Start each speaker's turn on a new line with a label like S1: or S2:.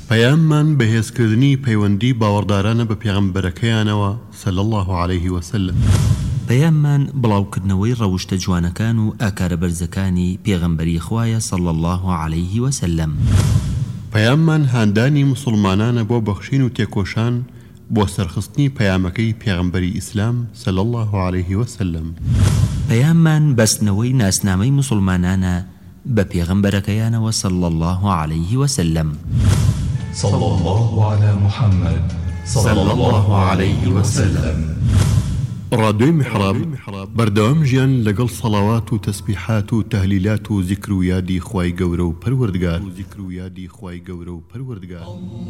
S1: پەیاممان بەهێزکردنی پەیوەندی باوەڕدارانە بە پێغەمبەرەکەیانەوە صلی الله عليه وسلم.
S2: پەیاممان بڵاوکردنەوەی ڕەوشتە جوانەکان و ئاکارە بەرزەکانی پێغەمبەری خوایە صلی الله عليه وسلم.
S1: پەیاممان هاندانی مسلمانانە بۆ بەخشین و تێکۆشان بۆ سەرخستنی پەیامەکەی پێغەمبەری ئیسلام صلی الله عليه وسلم.
S2: پەیاممان بەستنەوەی ناسنامەی مسلمانانە بە پێغەمبەرەکەیانەوە صلی الله عليه وسلم.
S3: صلى الله على محمد صلى الله عليه وسلم.
S1: ڕادیۆی میحراب بەردەوام ژیان لەگەڵ سەڵاوات و تەسبیحات و تەهلیلات و زیکر و یادی خوای گەورە و پەروەردگار